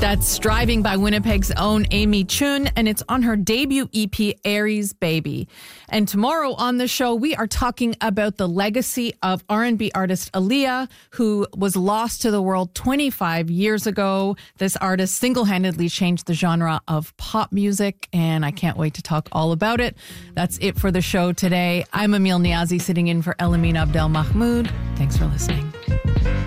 That's Striving by Winnipeg's own Amy Chun, and it's on her debut EP, Aries Baby. And tomorrow on the show, we are talking about the legacy of R&B artist Aaliyah, who was lost to the world 25 years ago. This artist single-handedly changed the genre of pop music, and I can't wait to talk all about it. That's it for the show today. I'm Emil Niazi, sitting in for Elamine Abdel Mahmoud. Thanks for listening.